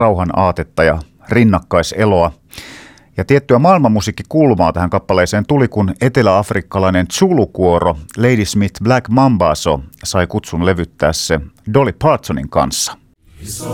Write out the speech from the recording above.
rauhan aatetta ja rinnakkaiseloa. Ja tiettyä maailmanmusiikkikulmaa tähän kappaleeseen tuli, kun eteläafrikkalainen Zulu-kuoro Ladysmith Black Mambazo sai kutsun levyttää se Dolly Partonin kanssa.